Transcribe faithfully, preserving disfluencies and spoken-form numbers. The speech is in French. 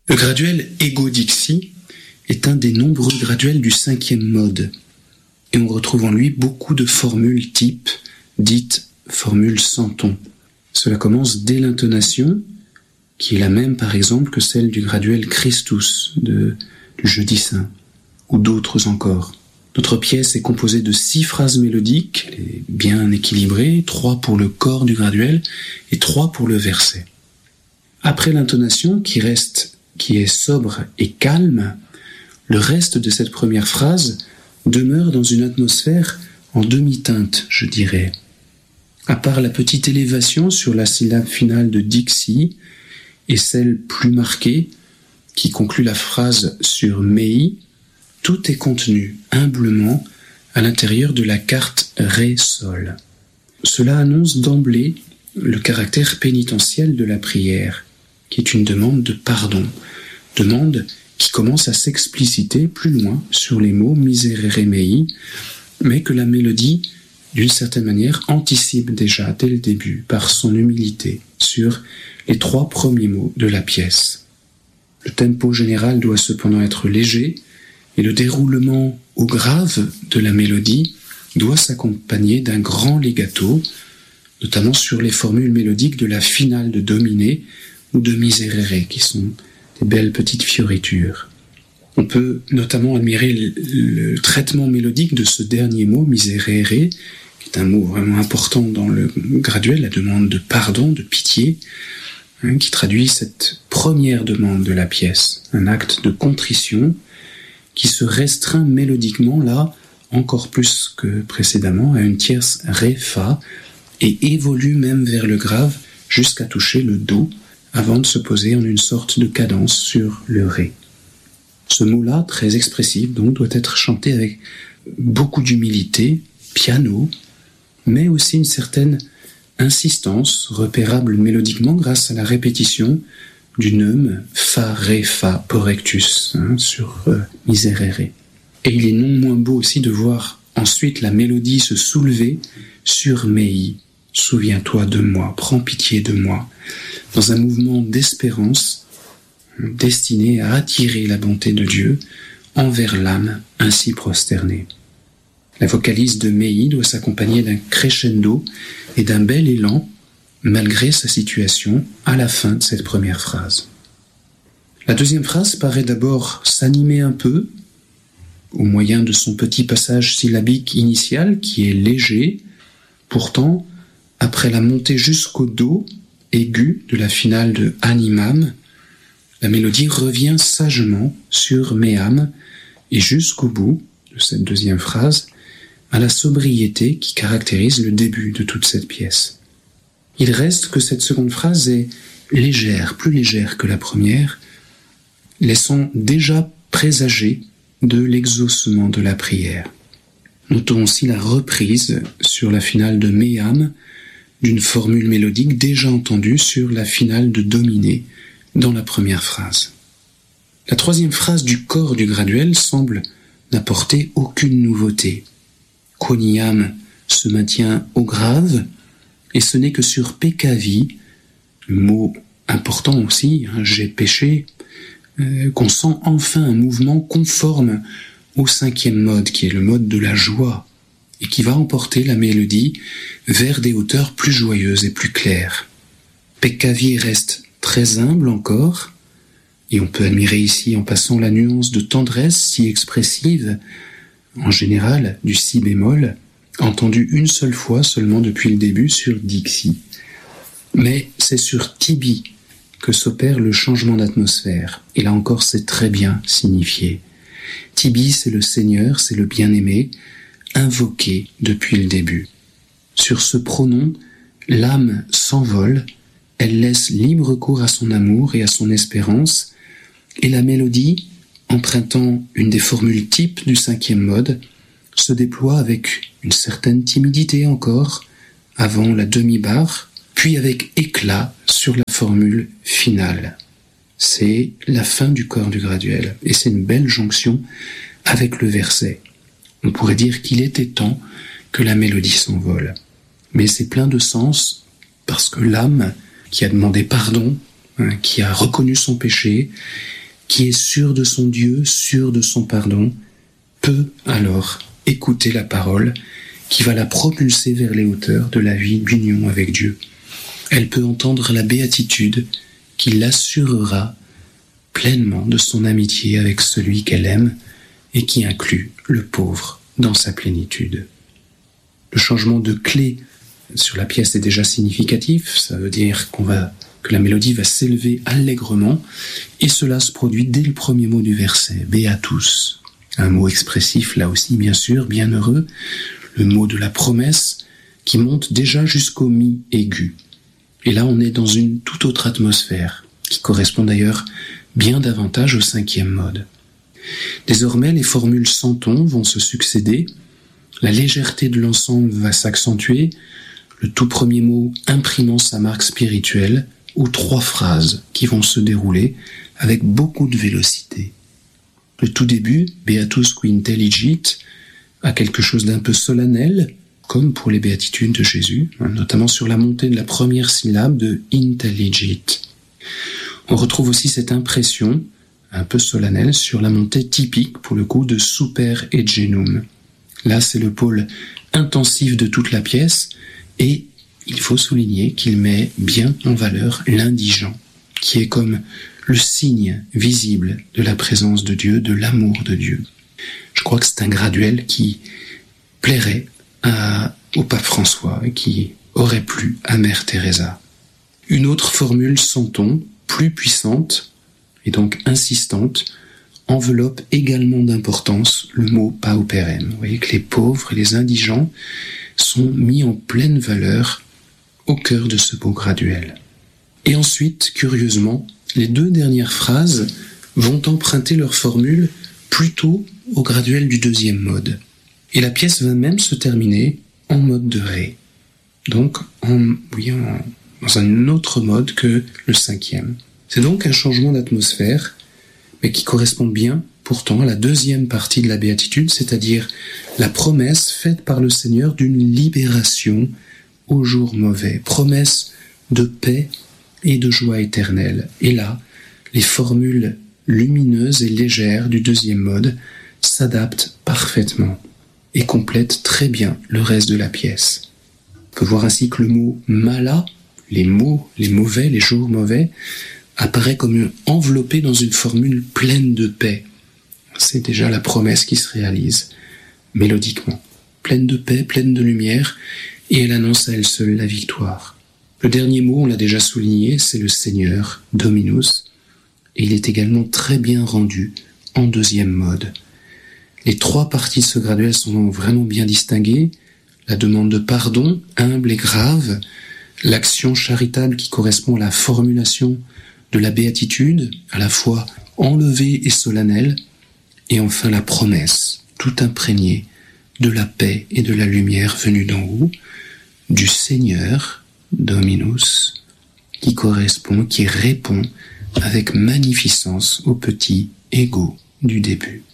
Le graduel Ego Dixi est un des nombreux graduels du cinquième mode, et on retrouve en lui beaucoup de formules types, dites formules sans ton. Cela commence dès l'intonation, qui est la même par exemple que celle du graduel Christus de, du Jeudi Saint, ou d'autres encore. Notre pièce est composée de six phrases mélodiques, elle est bien équilibrée, trois pour le corps du graduel et trois pour le verset. Après l'intonation, qui reste, qui est sobre et calme, le reste de cette première phrase demeure dans une atmosphère en demi-teinte, je dirais. À part la petite élévation sur la syllabe finale de Dixi et celle plus marquée qui conclut la phrase sur Mei, tout est contenu humblement à l'intérieur de la carte Ré-Sol. Cela annonce d'emblée le caractère pénitentiel de la prière, qui est une demande de pardon, demande qui commence à s'expliciter plus loin sur les mots Miserere Mei, mais que la mélodie, d'une certaine manière, anticipe déjà dès le début par son humilité sur les trois premiers mots de la pièce. Le tempo général doit cependant être léger, et le déroulement au grave de la mélodie doit s'accompagner d'un grand legato, notamment sur les formules mélodiques de la finale de Dominé ou de Miserere, qui sont des belles petites fioritures. On peut notamment admirer le, le traitement mélodique de ce dernier mot, Miserere, qui est un mot vraiment important dans le graduel, la demande de pardon, de pitié, hein, qui traduit cette première demande de la pièce, un acte de contrition, qui se restreint mélodiquement, là, encore plus que précédemment, à une tierce Ré-Fa, et évolue même vers le grave jusqu'à toucher le Do, avant de se poser en une sorte de cadence sur le Ré. Ce mot-là, très expressif, donc, doit être chanté avec beaucoup d'humilité, piano, mais aussi une certaine insistance, repérable mélodiquement grâce à la répétition du neum Fa, Ré, Fa, Porrectus, hein, sur euh, Miserere. Et il est non moins beau aussi de voir ensuite la mélodie se soulever sur Mei. Souviens-toi de moi, prends pitié de moi, dans un mouvement d'espérance destiné à attirer la bonté de Dieu envers l'âme ainsi prosternée. La vocalise de Mei doit s'accompagner d'un crescendo et d'un bel élan malgré sa situation à la fin de cette première phrase. La deuxième phrase paraît d'abord s'animer un peu, au moyen de son petit passage syllabique initial qui est léger. Pourtant, après la montée jusqu'au Do aigu de la finale de Animam, la mélodie revient sagement sur Meam et jusqu'au bout de cette deuxième phrase, à la sobriété qui caractérise le début de toute cette pièce. Il reste que cette seconde phrase est légère, plus légère que la première, laissant déjà présager de l'exaucement de la prière. Notons aussi la reprise sur la finale de Meam d'une formule mélodique déjà entendue sur la finale de Dominé dans la première phrase. La troisième phrase du corps du graduel semble n'apporter aucune nouveauté. Quoniam se maintient au grave, et ce n'est que sur Pekavi, le mot important aussi, hein, j'ai péché, euh, qu'on sent enfin un mouvement conforme au cinquième mode, qui est le mode de la joie, et qui va emporter la mélodie vers des hauteurs plus joyeuses et plus claires. Pekavi reste très humble encore, et on peut admirer ici en passant la nuance de tendresse si expressive, en général du si bémol, entendu une seule fois seulement depuis le début sur Dixi. Mais c'est sur Tibi que s'opère le changement d'atmosphère, et là encore c'est très bien signifié. Tibi, c'est le Seigneur, c'est le bien-aimé, invoqué depuis le début. Sur ce pronom, l'âme s'envole, elle laisse libre cours à son amour et à son espérance, et la mélodie, empruntant une des formules types du cinquième mode, se déploie avec une certaine timidité encore, avant la demi-barre, puis avec éclat sur la formule finale. C'est la fin du corps du graduel, et c'est une belle jonction avec le verset. On pourrait dire qu'il était temps que la mélodie s'envole. Mais c'est plein de sens, parce que l'âme qui a demandé pardon, hein, qui a reconnu son péché, qui est sûr de son Dieu, sûr de son pardon, peut alors écouter la parole qui va la propulser vers les hauteurs de la vie d'union avec Dieu. Elle peut entendre la béatitude qui l'assurera pleinement de son amitié avec celui qu'elle aime et qui inclut le pauvre dans sa plénitude. Le changement de clé sur la pièce est déjà significatif, ça veut dire qu'on va, que la mélodie va s'élever allègrement, et cela se produit dès le premier mot du verset, Beatus. Un mot expressif là aussi, bien sûr, bienheureux, le mot de la promesse qui monte déjà jusqu'au mi aigu. Et là, on est dans une toute autre atmosphère, qui correspond d'ailleurs bien davantage au cinquième mode. Désormais, les formules centons vont se succéder, la légèreté de l'ensemble va s'accentuer, le tout premier mot imprimant sa marque spirituelle, ou trois phrases qui vont se dérouler avec beaucoup de vélocité. Le tout début, Beatus qui intelligit, a quelque chose d'un peu solennel, comme pour les béatitudes de Jésus, notamment sur la montée de la première syllabe de intelligit. On retrouve aussi cette impression, un peu solennelle, sur la montée typique, pour le coup, de super et genum. Là, c'est le pôle intensif de toute la pièce, et il faut souligner qu'il met bien en valeur l'indigent, qui est comme le signe visible de la présence de Dieu, de l'amour de Dieu. Je crois que c'est un graduel qui plairait à, au pape François et qui aurait plu à Mère Teresa. Une autre formule centon, plus puissante et donc insistante, enveloppe également d'importance le mot pauperem. Vous voyez que les pauvres et les indigents sont mis en pleine valeur au cœur de ce beau graduel. Et ensuite, curieusement, les deux dernières phrases vont emprunter leur formule plutôt au graduel du deuxième mode. Et la pièce va même se terminer en mode de ré. Donc, en, oui, en, dans un autre mode que le cinquième. C'est donc un changement d'atmosphère, mais qui correspond bien, pourtant, à la deuxième partie de la béatitude, c'est-à-dire la promesse faite par le Seigneur d'une libération au jour mauvais, promesse de paix et de joie éternelle. Et là, les formules lumineuses et légères du deuxième mode s'adaptent parfaitement et complètent très bien le reste de la pièce. On peut voir ainsi que le mot « mala », les mots, les mauvais, les jours mauvais, apparaît comme enveloppé dans une formule pleine de paix. C'est déjà la promesse qui se réalise, mélodiquement. Pleine de paix, pleine de lumière, et elle annonce à elle seule la victoire. Le dernier mot, on l'a déjà souligné, c'est le Seigneur, Dominus, et il est également très bien rendu en deuxième mode. Les trois parties de ce graduel sont vraiment bien distinguées. La demande de pardon, humble et grave, l'action charitable qui correspond à la formulation de la béatitude, à la fois enlevée et solennelle, et enfin la promesse, tout imprégnée de la paix et de la lumière venue d'en haut, du Seigneur, Dominus, qui correspond, qui répond avec magnificence au petit ego du début.